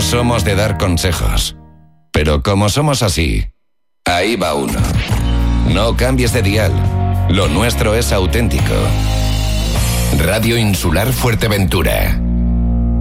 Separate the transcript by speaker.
Speaker 1: No somos de dar consejos. Pero como somos así, ahí va uno. No cambies de dial. Lo nuestro es auténtico. Radio Insular Fuerteventura.